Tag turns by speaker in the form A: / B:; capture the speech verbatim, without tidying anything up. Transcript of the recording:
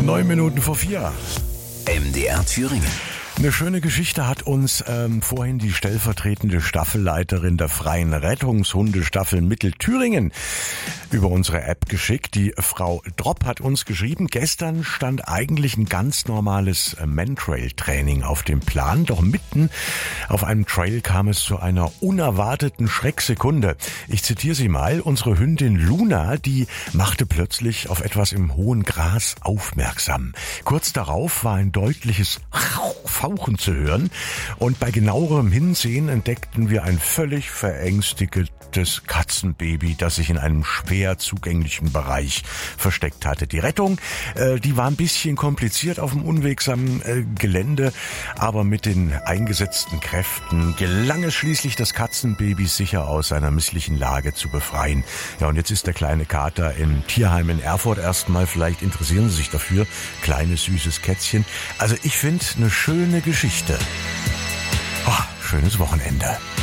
A: Neun Minuten vor vier.
B: M D R Thüringen.
A: Eine schöne Geschichte hat uns ähm, vorhin die stellvertretende Staffelleiterin der Freien Rettungshundestaffel Mittelthüringen über unsere App geschickt. Die Frau Dropp hat uns geschrieben, gestern stand eigentlich ein ganz normales Mantrail-Training auf dem Plan, doch mitten auf einem Trail kam es zu einer unerwarteten Schrecksekunde. Ich zitiere sie mal, unsere Hündin Luna, die machte plötzlich auf etwas im hohen Gras aufmerksam. Kurz darauf war ein deutliches Fauchen zu hören und bei genauerem Hinsehen entdeckten wir ein völlig verängstigtes Katzenbaby, das sich in einem schwer zugänglichen Bereich versteckt hatte. Die Rettung, äh, die war ein bisschen kompliziert auf dem unwegsamen äh, Gelände, aber mit den eingesetzten Kräften gelang es schließlich, das Katzenbaby sicher aus seiner misslichen Lage zu befreien. Ja, und jetzt ist der kleine Kater im Tierheim in Erfurt erstmal. Vielleicht interessieren Sie sich dafür. Kleines, süßes Kätzchen. Also ich finde eine schöne Geschichte. Oh, schönes Wochenende.